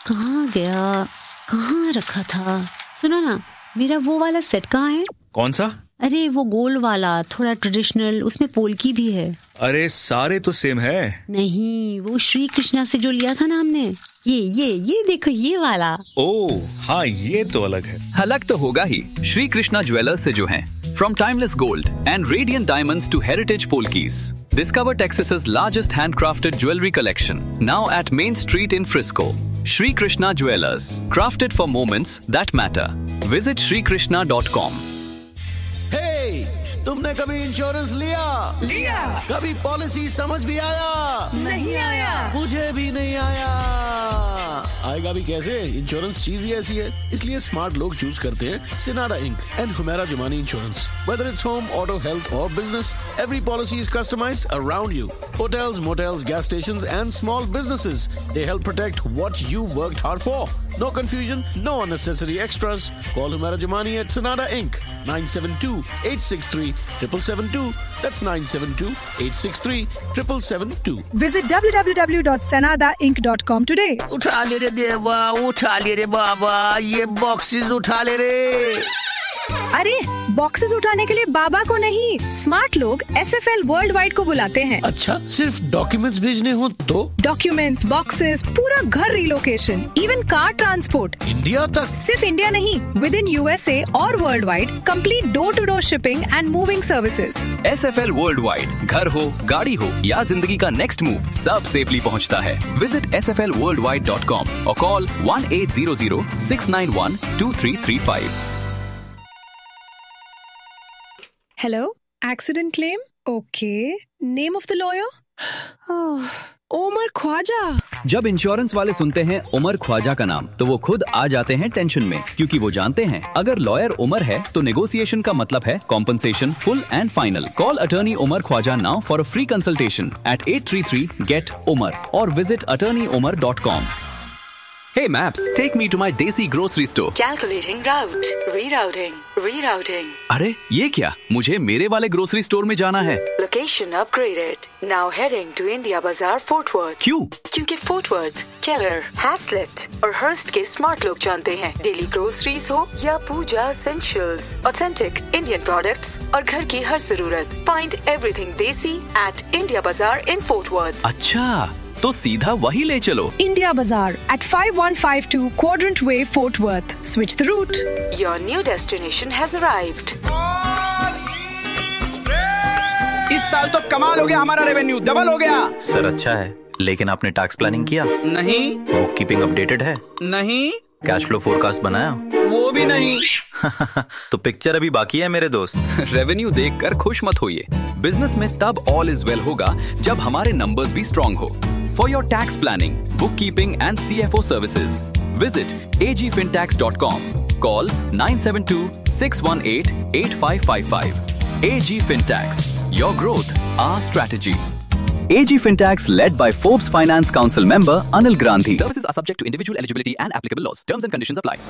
कहाँ गया, कहाँ रखा था? सुनो ना, मेरा वो वाला सेट कहाँ है? कौन सा? अरे वो गोल्ड वाला, थोड़ा ट्रेडिशनल, उसमें पोल्की भी है। अरे सारे तो सेम है। नहीं, वो श्री कृष्णा से जो लिया था ना हमने, ये देखो, ये वाला। ओह हाँ, ये तो अलग है। अलग तो होगा ही, श्री कृष्णा ज्वेलर्स से जो हैं। From timeless gold and radiant diamonds to heritage polkis, discover Texas's largest handcrafted jewelry collection. Now at Main Street in Frisco. Shri Krishna Jewelers, crafted for moments that matter. Visit shrikrishna.com. Hey, तुमने कभी insurance लिया? कभी policy समझ भी आया? नहीं आया। मुझे भी नहीं आया। आएगा भी कैसे? इंश्योरेंस चीज ही ऐसी है, इसलिए स्मार्ट लोग चूज करते हैं सिनाडा ink and Humera Jumani insurance. Whether it's home, auto, health or business, every policy is customized around you. Hotels, motels, gas stations and small businesses, they help protect what you worked hard for. No confusion, no unnecessary extras. Call Humera Jumani at Sonada Inc. 972-863-7772. That's 972-863-7772. Visit www.sanadainc.com today. उठा ले रे देवा, उठा ले रे बाबा, ये boxes उठा ले रे। अरे बॉक्सेस उठाने के लिए बाबा को नहीं, स्मार्ट लोग SFL वर्ल्ड वाइड को बुलाते हैं। अच्छा, सिर्फ डॉक्यूमेंट्स भेजने हो तो? डॉक्यूमेंट्स, बॉक्सेस, पूरा घर relocation, even car transport. India तक? सिर्फ इंडिया नहीं, विद इन USA और world wide, complete door to door shipping and moving services. SFL world wide, घर हो, गाड़ी हो या जिंदगी का नेक्स्ट मूव, सब सेफली पहुंचता है। विजिट sflworldwide.com और call 1-800-691-2335। Hello, accident claim? Okay. Name of the lawyer? Umar Khwaja. जब इंश्योरेंस वाले सुनते हैं उमर ख्वाजा का नाम, तो वो खुद आ जाते हैं टेंशन में, क्योंकि वो जानते हैं अगर लॉयर उमर है तो नेगोशिएशन का मतलब है compensation full and final. Call attorney Umar Khwaja now for a free consultation at 833-GET-UMAR और visit attorneyumar.com. Hey Maps, take me to my Desi grocery store. Calculating route. Rerouting. अरे ये क्या? मुझे मेरे वाले ग्रोसरी स्टोर में जाना है। Location upgraded. Now heading to India Bazaar, Fort Worth. क्यों? क्योंकि Fort Worth, Keller, Haslett और Hearst के स्मार्ट लोग जानते हैं डेली ग्रोसरीज हो या पूजा essentials, authentic Indian products और घर की हर जरूरत. Find everything Desi at India Bazaar in Fort Worth. अच्छा, तो सीधा वही ले चलो। India Bazaar at 5152 Quadrant Way, Fort Worth. Switch the route. Your new destination has arrived. इस साल तो कमाल हो गया, हमारा रेवेन्यू डबल हो गया। सर अच्छा है, लेकिन आपने टैक्स प्लानिंग किया? नहीं। बुक कीपिंग अपडेटेड है? नहीं। कैश फ्लो फोरकास्ट बनाया? वो भी नहीं। तो पिक्चर अभी बाकी है मेरे दोस्त। रेवेन्यू देखकर खुश मत होइए। बिजनेस में तब ऑल इज वेल होगा जब हमारे नंबर्स भी स्ट्रॉन्ग हो। For your tax planning, book keeping and CFO services, visit agfintax.com. Call 972-618-8555. AG Fintax. Your growth, our strategy. AG Fintax, led by Forbes Finance Council member Anil Grandhi. Services are subject to individual eligibility and applicable laws. Terms and conditions apply.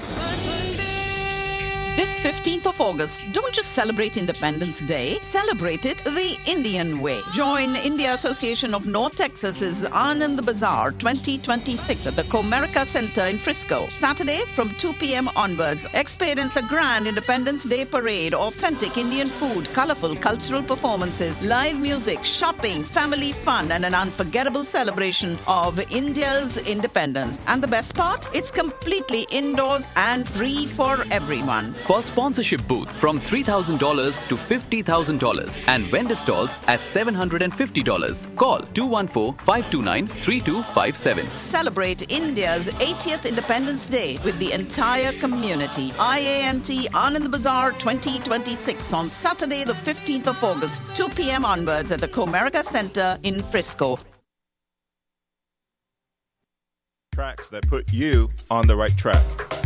This 15th of August, don't just celebrate Independence Day, celebrate it the Indian way. Join India Association of North Texas's Anand Bazaar 2026 at the Comerica Center in Frisco. Saturday from 2 p.m. onwards. Experience a grand Independence Day parade, authentic Indian food, colorful cultural performances, live music, shopping, family fun, and an unforgettable celebration of India's independence. And the best part? It's completely indoors and free for everyone. For sponsorship booth from $3,000 to $50,000 and vendor stalls at $750. Call 214-529-3257. Celebrate India's 80th Independence Day with the entire community. IANT Anand Bazaar 2026 on Saturday the 15th of August, 2 p.m. onwards at the Comerica Center in Frisco. Tracks that put you on the right track.